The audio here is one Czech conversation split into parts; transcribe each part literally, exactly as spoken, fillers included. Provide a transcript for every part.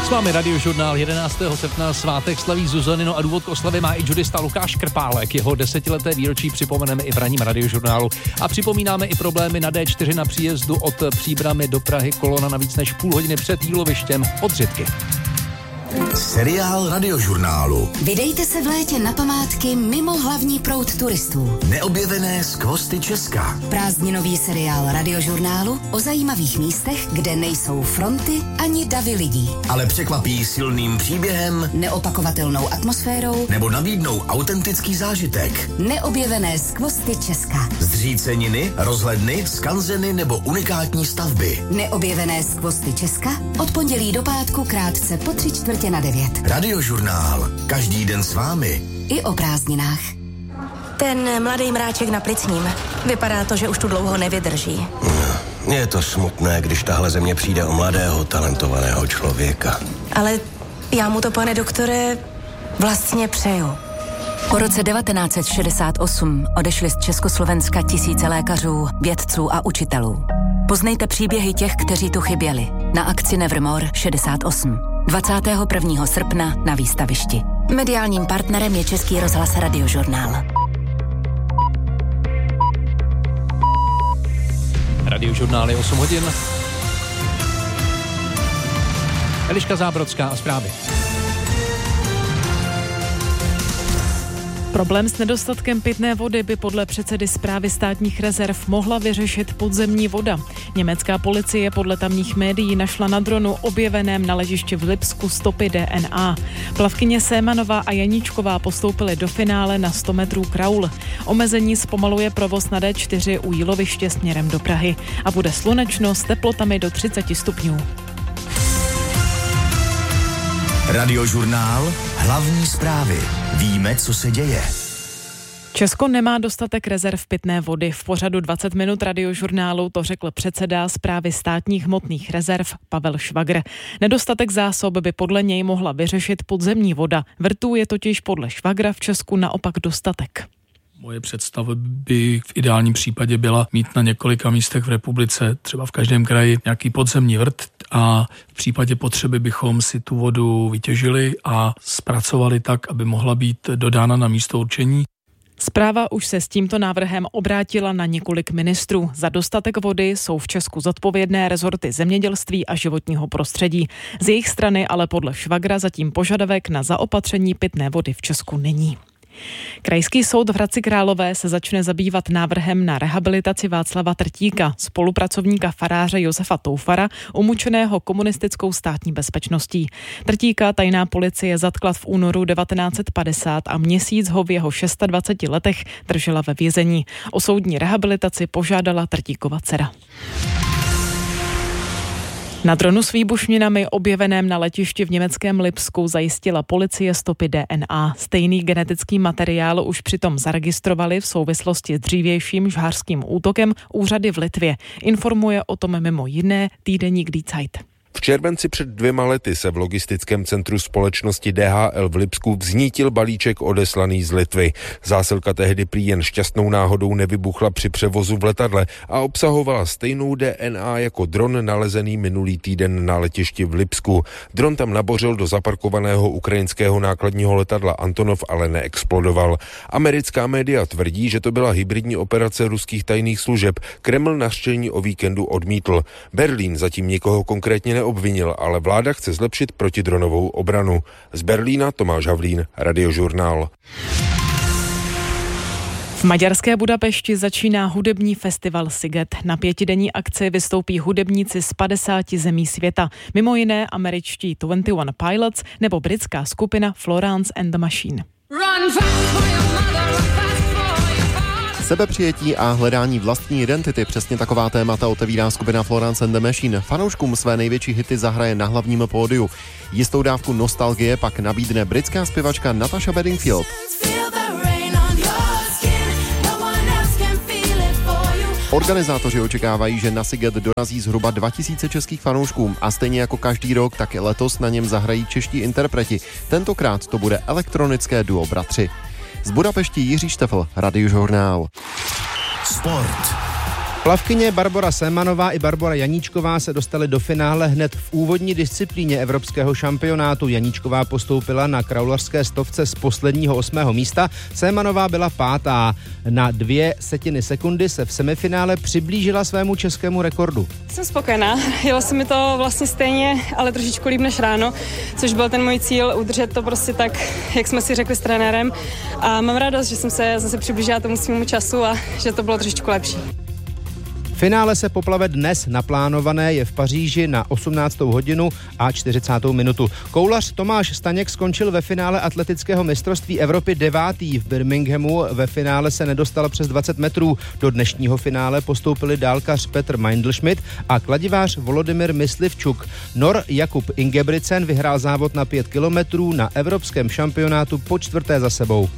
S vámi Radiožurnál jedenáctého srpna, svátek slaví Zuzany, no a důvod k oslavě má i judista Lukáš Krpálek. Jeho desetileté výročí připomeneme i v ranním Radiožurnálu. A připomínáme i problémy na D čtyři na příjezdu od Příbrami do Prahy, kolona na víc než půl hodiny před Jílovištěm od Řitky. Seriál Radiožurnálu. Vydejte se v létě na památky mimo hlavní proud turistů. Neobjevené skvosty Česka. Prázdninový seriál Radiožurnálu o zajímavých místech, kde nejsou fronty ani davy lidí. Ale překvapí silným příběhem, neopakovatelnou atmosférou nebo nabídnou autentický zážitek. Neobjevené skvosty Česka. Zříceniny, rozhledny, skanzeny nebo unikátní stavby. Neobjevené skvosty Česka od pondělí do pátku krátce po tři čtvrtě na devět. Radiožurnál. Každý den s vámi. I o prázdninách. Ten mladý mráček na Plicním. Vypadá to, že už tu dlouho nevydrží. Je to smutné, když tahle země přijde o mladého, talentovaného člověka. Ale já mu to, pane doktore, vlastně přeju. Po roce devatenáct set šedesát osm odešli z Československa tisíce lékařů, vědců a učitelů. Poznejte příběhy těch, kteří tu chyběli. Na akci Nevermore šedesát osm. dvacátého prvního srpna na výstavišti. Mediálním partnerem je Český rozhlas Radiožurnál. Radiožurnál je osm hodin. Eliška Zábrodská a zprávy. Problém s nedostatkem pitné vody by podle předsedy Správy státních rezerv mohla vyřešit podzemní voda. Německá policie podle tamních médií našla na dronu objeveném na ležišti v Lipsku stopy D N A. Plavkyně Sémanová a Janíčková postoupily do finále na sto metrů kraul. Omezení zpomaluje provoz na D čtyři u Jíloviště směrem do Prahy a bude slunečno s teplotami do třicet stupňů. Radiožurnál. Hlavní zprávy. Víme, co se děje. Česko nemá dostatek rezerv pitné vody. V pořadu dvacet minut Radiožurnálu to řekl předseda Správy státních hmotných rezerv Pavel Švagr. Nedostatek zásob by podle něj mohla vyřešit podzemní voda. Vrtů je totiž podle Švagra v Česku naopak dostatek. Moje představa by v ideálním případě byla mít na několika místech v republice, třeba v každém kraji, nějaký podzemní vrt a v případě potřeby bychom si tu vodu vytěžili a zpracovali tak, aby mohla být dodána na místo určení. Zpráva už se s tímto návrhem obrátila na několik ministrů. Za dostatek vody jsou v Česku zodpovědné rezorty zemědělství a životního prostředí. Z jejich strany ale podle Švagra zatím požadavek na zaopatření pitné vody v Česku není. Krajský soud v Hradci Králové se začne zabývat návrhem na rehabilitaci Václava Trtíka, spolupracovníka faráře Josefa Toufara, umučeného komunistickou státní bezpečností. Trtíka tajná policie zatkla v únoru devatenáct set padesát a měsíc ho v jeho dvaceti šesti letech držela ve vězení. O soudní rehabilitaci požádala Trtíkova dcera. Na dronu s výbušninami objeveném na letišti v německém Lipsku zajistila policie stopy D N A. Stejný genetický materiál už přitom zaregistrovali v souvislosti s dřívějším žhářským útokem úřady v Litvě. Informuje o tom mimo jiné týdeník Die Zeit. V červenci před dvěma lety se v logistickém centru společnosti D H L v Lipsku vznítil balíček odeslaný z Litvy. Zásilka tehdy prý jen šťastnou náhodou nevybuchla při převozu v letadle a obsahovala stejnou D N A jako dron nalezený minulý týden na letišti v Lipsku. Dron tam nabořil do zaparkovaného ukrajinského nákladního letadla Antonov, ale neexplodoval. Americká média tvrdí, že to byla hybridní operace ruských tajných služeb. Kreml nařčení o víkendu odmítl. Berlín zatím nikoho konkrétně neobvinil, ale vláda chce zlepšit protidronovou obranu. Z Berlína Tomáš Havlín, Radiožurnál. V maďarské Budapešti začíná hudební festival Sziget. Na pětidenní akci vystoupí hudebníci z padesáti zemí světa, mimo jiné američtí dvacet jedna Pilots nebo britská skupina Florence and the Machine. Sebepřijetí a hledání vlastní identity, přesně taková témata otevírá skupina Florence and the Machine. Fanouškům své největší hity zahraje na hlavním pódiu. Jistou dávku nostalgie pak nabídne britská zpěvačka Natasha Bedingfield. Organizátoři očekávají, že na Sziget dorazí zhruba dva tisíce českých fanoušků a stejně jako každý rok, tak i letos na něm zahrají čeští interpreti. Tentokrát to bude elektronické duo Bratři. Z Budapešti Jiří Štefl, Radiožurnál. Sport. Plavkyně Barbora Sémanová i Barbora Janíčková se dostaly do finále hned v úvodní disciplíně evropského šampionátu. Janíčková postoupila na kraulařské stovce z posledního osmého místa, Sémanová byla pátá. Na dvě setiny sekundy se v semifinále přiblížila svému českému rekordu. Jsem spokojená, jelo se mi to vlastně stejně, ale trošičku líp než ráno, což byl ten můj cíl, udržet to prostě tak, jak jsme si řekli s trenérem. A mám radost, že jsem se zase přiblížila tomu svému času a že to bylo trošičku lepší. Finále se poplave dnes, naplánované je v Paříži na osmnáctou hodinu a čtyřicátou minutu. Koulař Tomáš Staněk skončil ve finále atletického mistrovství Evropy devátý v Birminghamu. Ve finále se nedostal přes dvacet metrů. Do dnešního finále postoupili dálkař Petr Meindl-Schmidt a kladivář Volodymyr Myslivčuk. Nor Jakub Ingebrigtsen vyhrál závod na pět kilometrů na evropském šampionátu po čtvrté za sebou.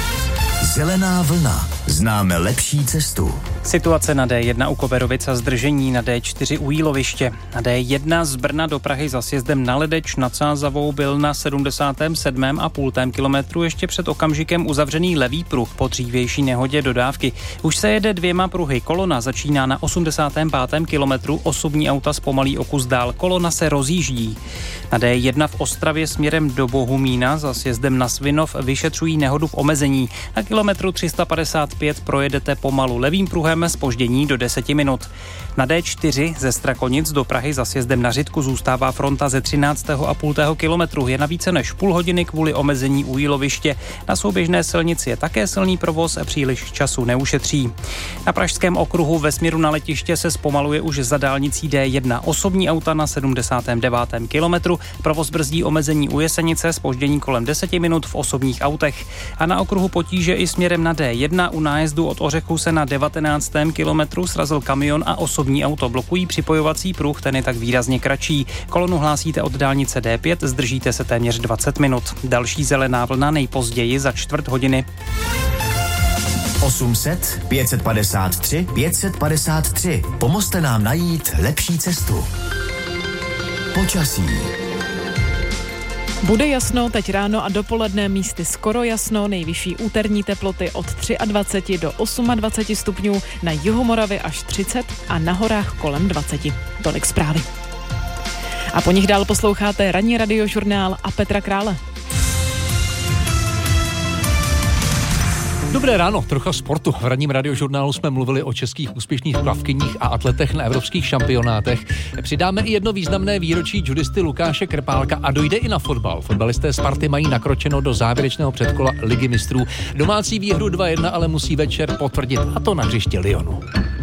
Zelená vlna. Známe lepší cestu. Situace na D jedna u Koberovic a zdržení na D čtyři u Jíloviště. Na D jedna z Brna do Prahy za sjezdem na Ledeč nad Sázavou byl na sedmdesátém sedmém a půl kilometru ještě před okamžikem uzavřený levý pruh po dřívější nehodě dodávky. Už se jede dvěma pruhy. Kolona začíná na osmdesátém pátém kilometru, osobní auta zpomalí o kus dál. Kolona se rozjíždí. Na D jedna v Ostravě směrem do Bohumína za sjezdem na Svinov vyšetřují nehodu v omezení. Na kilometru tři sta padesát pět projedete pomalu levým pruhem, zpoždění do deseti minut. Na D čtyři ze Strakonic do Prahy za sjezdem na Řitku zůstává fronta ze třináctého a půl kilometru. Je na více než půl hodiny kvůli omezení u Jíloviště. Na souběžné silnici je také silný provoz, příliš času neušetří. Na Pražském okruhu ve směru na letiště se zpomaluje už za dálnicí D jedna. Osobní auta na sedmdesátém devátém kilometru. Provoz brzdí omezení u Jesenice, zpoždění kolem deseti minut v osobních autech. A na okruhu potíže i směrem na D jedna. U nájezdu od Ořechu se na devatenáctém kilometru srazil kamion a osobní auto blokují připojovací pruh, ten je tak výrazně kratší. Kolonu hlásíte od dálnice D pět, zdržíte se téměř dvacet minut. Další zelená vlna nejpozději za čtvrt hodiny. osm set, pět set padesát tři, pět set padesát tři. Pomozte nám najít lepší cestu. Počasí. Bude jasno teď ráno a dopoledne, místy skoro jasno, nejvyšší úterní teploty od dvacet tři do dvacet osm stupňů, na jihu Moravy až třicet a na horách kolem dvacet. Tolik zprávy. A po nich dál posloucháte ranní radiožurnál a Petra Krále. Dobré ráno, trocha sportu. V ranním radiožurnálu jsme mluvili o českých úspěšných plavkyních a atletech na evropských šampionátech. Přidáme i jedno významné výročí judisty Lukáše Krpálka a dojde i na fotbal. Fotbalisté Sparty mají nakročeno do závěrečného předkola Ligy mistrů. Domácí výhru dva jedna ale musí večer potvrdit, a to na hřiště Lyonu.